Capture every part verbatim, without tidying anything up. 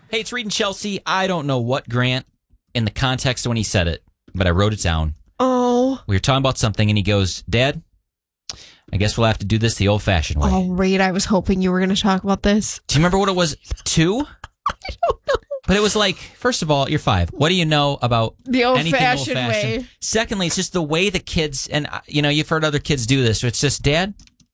Hey, it's Reed and Chelsea. I don't know what Grant in the context when he said it, but I wrote it down. Oh. We were talking about something, and he goes, Dad, I guess we'll have to do this the old-fashioned way. Oh, Reed, I was hoping you were going to talk about this. Do you remember what it was? Two? I don't know. But it was like, first of all, you're five. What do you know about the anything old-fashioned old-fashioned? way? Secondly, it's just the way the kids, and uh, you know, you've heard other kids do this. So it's just, Dad,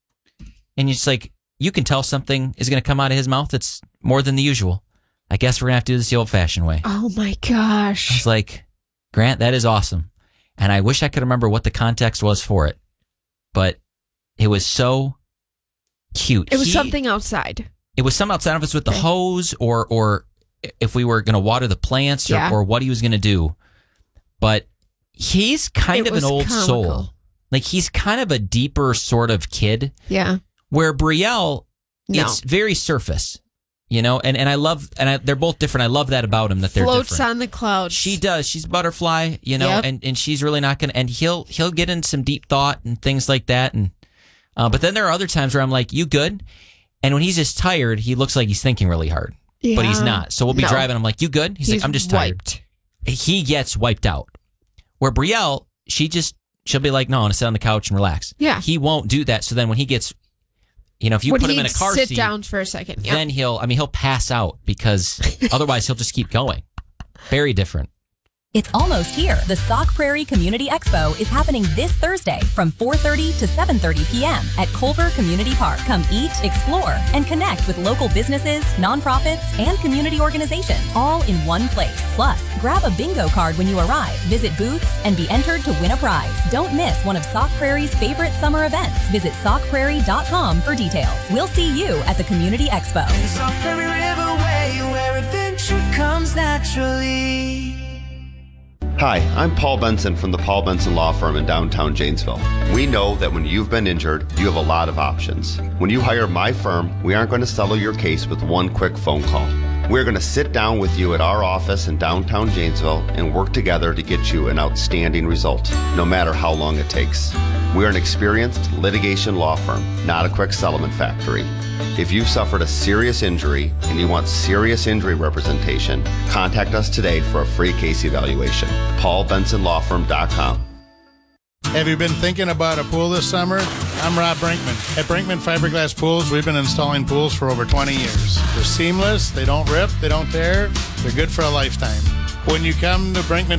and you're just like, you can tell something is going to come out of his mouth that's more than the usual. I guess we're going to have to do this the old-fashioned way. Oh, my gosh. I was like, Grant, that is awesome. And I wish I could remember what the context was for it. But it was so cute. It was He, something outside. It was something outside of us with the Okay. hose or or if we were going to water the plants or, Yeah. or what he was going to do. But he's kind It of an was old comical. soul. Like, he's kind of a deeper sort of kid. Yeah. Where Brielle, No. it's very surface. You know, and, and I love, and I, they're both different. I love that about him, that they're Floats different. on the clouds. She does. She's butterfly, you know, Yep. and, and she's really not going to, and he'll, he'll get in some deep thought and things like that. And, uh, but then there are other times where I'm like, you good? And when he's just tired, he looks like he's thinking really hard, Yeah. but he's not. So we'll be No. driving. I'm like, you good? He's, He's like, I'm just tired. wiped. He gets wiped out. Where Brielle, she just, she'll be like, no, I want to sit on the couch and relax. Yeah. He won't do that. So then when he gets, you know, if you Would put him he in a car sit seat, down for a second? Yeah. then he'll, I mean, he'll pass out because otherwise he'll just keep going. Very different. It's almost here. The Sauk Prairie Community Expo is happening this Thursday from four thirty to seven thirty p.m. at Culver Community Park. Come eat, explore, and connect with local businesses, nonprofits, and community organizations, all in one place. Plus, grab a bingo card when you arrive, visit booths, and be entered to win a prize. Don't miss one of Sauk Prairie's favorite summer events. Visit sauk prairie dot com for details. We'll see you at the Community Expo. Sauk Prairie Riverway, where adventure comes naturally. Hi, I'm Paul Benson from the Paul Benson Law Firm in downtown Janesville. We know that when you've been injured, you have a lot of options. When you hire my firm, we aren't going to settle your case with one quick phone call. We're going to sit down with you at our office in downtown Janesville and work together to get you an outstanding result, no matter how long it takes. We're an experienced litigation law firm, not a quick settlement factory. If you've suffered a serious injury and you want serious injury representation, contact us today for a free case evaluation. paul benson law firm dot com. Have you been thinking about a pool this summer? I'm Rob Brinkman. At Brinkman Fiberglass Pools, we've been installing pools for over twenty years. They're seamless, they don't rip, they don't tear, they're good for a lifetime. When you come to Brinkman